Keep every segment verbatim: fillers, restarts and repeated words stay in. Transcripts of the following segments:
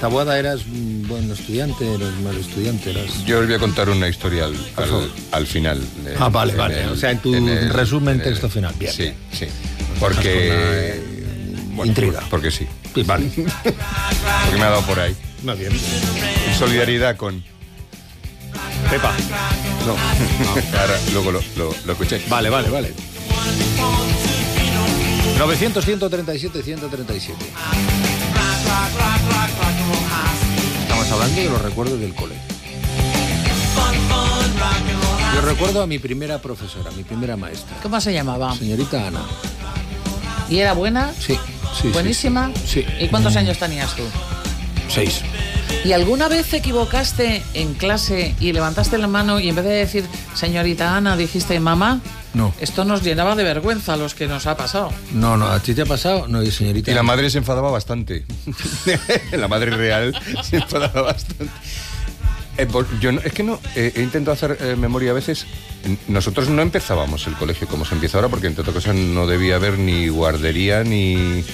Taboada, eras un buen estudiante, eras un mal estudiante, eras... Yo os voy a contar una historia al, al, al final. En, ah, vale, vale. El, o sea, en tu en el, resumen en texto el, final. Bien. Sí, sí. Porque... Bueno, intriga. Porque sí. Sí, vale. Porque me ha dado por ahí. Muy bien. En solidaridad con... Pepa. No, no. Ahora luego lo, lo, lo escuché. Vale, vale, vale. novecientos, ciento treinta y siete, ciento treinta y siete. Estamos hablando de los recuerdos del cole. Yo recuerdo a mi primera profesora, mi primera maestra. ¿Cómo se llamaba? Señorita Ana. ¿Y era buena? Sí, sí. ¿Buenísima? Sí. ¿Y cuántos años tenías tú? Seis. ¿Y alguna vez te equivocaste en clase y levantaste la mano y en vez de decir señorita Ana dijiste mamá? No. Esto nos llenaba de vergüenza a los que nos ha pasado. No, no, ¿a ti te ha pasado? No, y señorita... Y la madre se enfadaba bastante. La madre real se enfadaba bastante. Eh, yo no, es que no, eh, he intentado hacer eh, memoria a veces. Nosotros no empezábamos el colegio como se empieza ahora, porque entre otras cosas no debía haber ni guardería ni...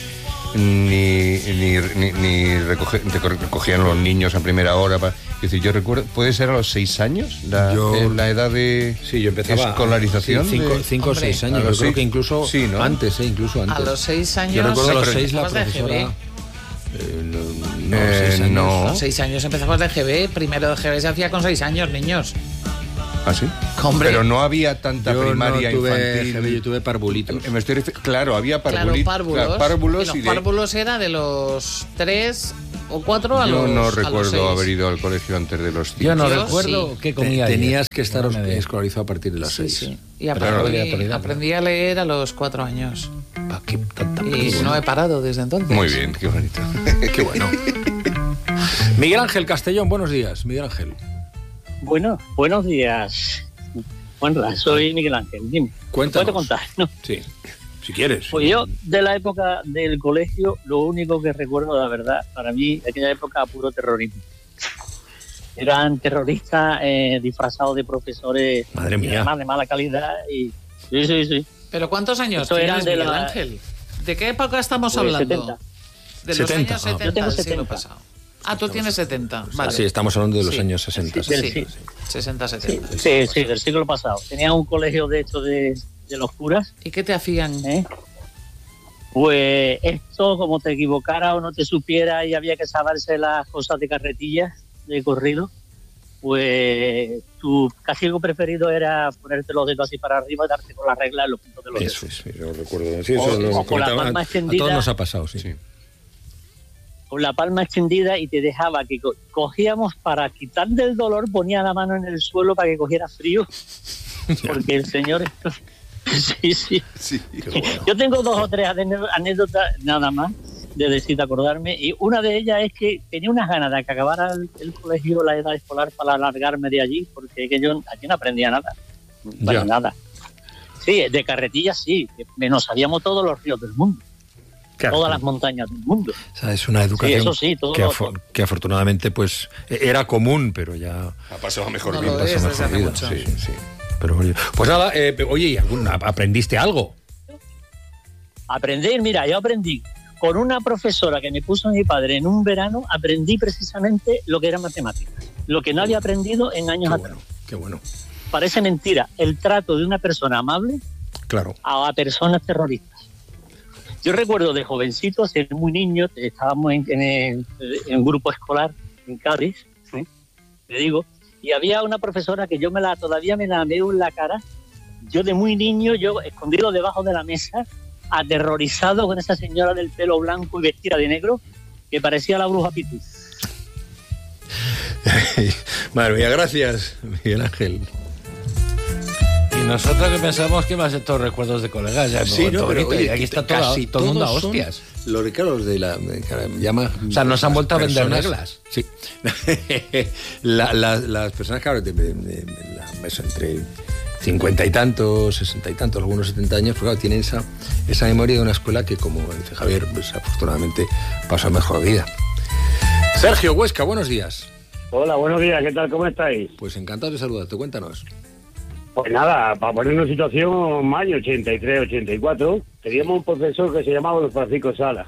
ni ni, ni, ni recoge, recogían los niños a primera hora para, es decir, yo recuerdo, ¿puede ser a los seis años la, yo, eh, la edad de sí, yo empezaba escolarización? Sí, cinco, de, cinco o seis años, yo creo que incluso sí, ¿no? antes, eh, incluso antes. A los seis años. Yo recuerdo a los sí, seis la profesora. Eh, no, no, eh, seis años. no. A los seis años empezamos de G B, primero de G B se hacía con seis años, niños. ¿Ah, sí? Hombre. Pero no había tanta yo primaria no tuve infantil. G B, yo tuve parvulitos. Me estoy refer... Claro, había parvulitos. Claro, párvulos. Claro, párvulos y los y de... párvulos era de los tres o cuatro a yo los Yo no a recuerdo los seis. haber ido al colegio antes de los cinco. Yo no yo recuerdo sí. qué comía. Te, tenías ayer. que estar no escolarizado a partir de las sí, seis. Sí. Y Pero aprendí, no aprendí a leer a los cuatro años. ¿Para qué tanta Y no he parado desde entonces. Muy bien, qué bonito. Qué bueno. Miguel Ángel Castellón, buenos días, Miguel Ángel. Bueno, buenos días. Bueno, soy Miguel Ángel, dime. Cuéntanos. ¿Puedo contar? No. Sí, si quieres. Pues yo, de la época del colegio, lo único que recuerdo, la verdad, para mí, aquella época, puro terrorismo. Eran terroristas eh, disfrazados de profesores. Madre mía. Además de mala calidad. Y sí, sí, sí. ¿Pero cuántos años Esto tienes, eran de Miguel la... Ángel? ¿De qué época estamos pues hablando? setenta. De los setenta. años Ah. setenta Yo tengo del siglo setenta. pasado. Ah, tú tienes setenta. Vale. Sí, estamos hablando de los Sí. años sesenta. Sí, Sí, sí. sesenta, setenta. Sí, sí, sí, del siglo pasado. Tenía un colegio, de hecho, de, de los curas. ¿Y qué te hacían? ¿Eh? Pues esto, como te equivocara o no te supiera y había que saberse las cosas de carretilla, de corrido, pues tu castigo preferido era ponerte los dedos así para arriba y darte con la regla en los puntos de los Eso dedos. es, yo recuerdo. Sí, eso O- lo o con la comentaba- palma a, extendida. a todos nos ha pasado, sí. Sí. Con la palma extendida y te dejaba que co- cogíamos para quitar del dolor, ponía la mano en el suelo para que cogiera frío, porque el señor... sí, sí. Sí. Qué bueno. Yo tengo dos o tres ane- anécdotas nada más de decir, de y una de ellas es que tenía unas ganas de que acabara el, el colegio, la edad escolar, para alargarme de allí, porque que yo aquí no aprendía nada, para Ya. nada. Sí, de carretilla sí, que nos sabíamos todos los ríos del mundo, Claro. todas las montañas del mundo. O sea, es una educación Sí, eso sí, todo que, lo- afo- que afortunadamente pues era común, pero ya Ha pasado mejor No vida. lo pasa es mejor desde hace vida. mucho. Sí, sí. Pero, oye, pues nada, eh, oye, ¿y algún- ¿aprendiste algo? Aprender, mira, yo aprendí con una profesora que me puso mi padre en un verano, aprendí precisamente lo que era matemáticas, lo que no había aprendido en años Qué atrás. bueno, qué bueno. Parece mentira, el trato de una persona amable Claro. a personas terroristas. Yo recuerdo de jovencito, ser muy niño, estábamos en, en, el- en un grupo escolar en Cádiz, ¿sí? Te digo, y había una profesora que yo me la todavía me la veo en la cara. Yo de muy niño, yo escondido debajo de la mesa, aterrorizado con esa señora del pelo blanco y vestida de negro, que parecía la bruja Pitu. Madre mía, gracias, Miguel Ángel. Y nosotros que pensamos que más estos recuerdos de colegas ya Sí, no, pero oye, y aquí está todo, casi todo el mundo a todos son hostias. Los de, claro, los de la eh, llama. O sea, nos han vuelto a vender personas- reglas. Sí. la, la, las personas, claro, de, de, de, de la, eso, entre cincuenta y tantos, sesenta y tantos, algunos setenta años, pues claro, tienen esa, esa memoria de una escuela que, como dice Javier, pues afortunadamente pasó mejor vida. Sergio Huesca, buenos días. Hola, buenos días, ¿qué tal? ¿Cómo estáis? Pues encantado de saludarte, cuéntanos. Pues nada, para ponernos en situación, año ochenta y tres, ochenta y cuatro, teníamos un profesor que se llamaba don Francisco Sala.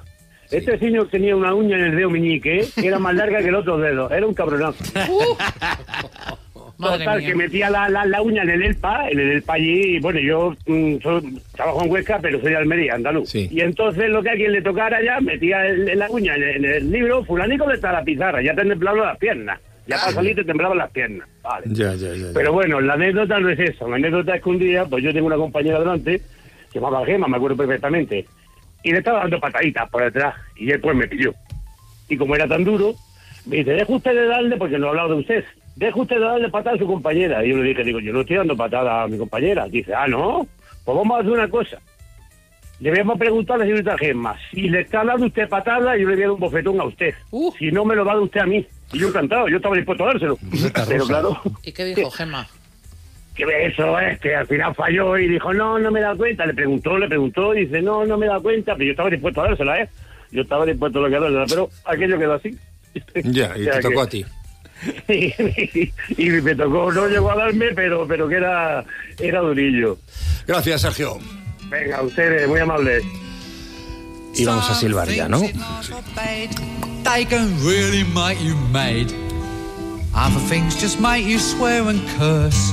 Este señor tenía una uña en el dedo meñique que era más larga que el otro dedo. Era un cabronazo. Madre Total, mía. que metía la, la, la uña en el Elpa, en el Elpa allí, y bueno, yo mm, soy- trabajo en Huesca, pero soy de Almería, andaluz. Sí. Y entonces lo que a quien le tocara ya, metía el- la uña en el, en el libro, fulanico de está la pizarra, ya te temblaban las piernas. Ya para salir te temblaban las piernas. Vale. Ya, ya, ya. ya. Pero bueno, la anécdota no es eso. La anécdota es que un día, pues yo tengo una compañera delante, se llamaba Gema, me acuerdo perfectamente, y le estaba dando pataditas por detrás, y él pues me pilló. Y como era tan duro, me dice, deja usted de darle, porque no he hablado de usted, deja usted de darle patada a su compañera. Y yo le dije, digo, yo no estoy dando patada a mi compañera. Dice, ah, ¿no? Pues vamos a hacer una cosa. Le voy a preguntar a la señorita Gemma, si le está dando usted patada, yo le voy a dar un bofetón a usted. Uh. Si no, me lo va a dar usted a mí. Y yo encantado, yo estaba dispuesto a dárselo. Pero claro, ¿Y qué dijo Gemma? que eso es, que al final falló y dijo, no, no me da cuenta. Le preguntó, le preguntó, y dice, no, no me da cuenta. Pero yo estaba dispuesto a dársela, ¿eh? Yo estaba dispuesto a dársela, pero aquello quedó así. Ya, y O sea te tocó que- a ti. y, y me tocó, no llegó a darme, pero pero que era, era durillo. Gracias, Sergio. Venga, ustedes, muy amables. Y vamos a silbar ya, ¿no? They can really make you mad. Other things just make you swear and curse.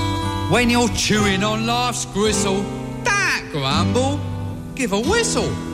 When you're chewing on life's gristle, don't grumble, give a whistle.